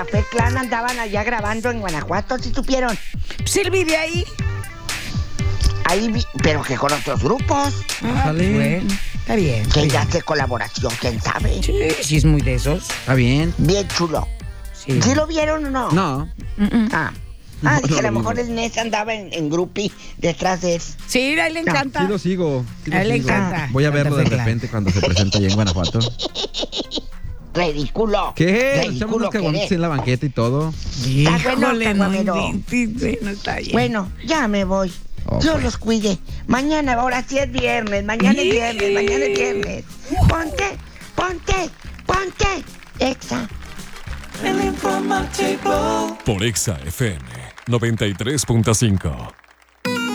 Café Clan andaban allá grabando en Guanajuato, ¿sí supieron? Pues él vive ahí. Ahí pero que con otros grupos. Pues bueno, está bien. Que ya hace colaboración, quién sabe. Sí, sí es muy de esos. Está bien. Bien chulo. Sí. ¿Sí lo vieron o no? No. Ah, No, dije, no a lo lo mejor vimos. el Nes andaba en groupie detrás de él. Sí, a él le encanta. Sí lo sigo. Sí lo A él le sigo. encanta. Voy a verlo de Café Clan. repente cuando se presenta allá en Guanajuato. Ridículo. ¿Qué? Echamos Ridículo unos que caguamitas eres. en la banqueta y todo. Está bueno, Híjole, no caguamero. inventes, no está bien. Bueno, ya me voy. Oh, Dios pues. los cuide. Mañana, ahora sí es viernes. Mañana es viernes, mañana es viernes. Ponte, ponte, ponte. Exa. Por Exa FM 93.5.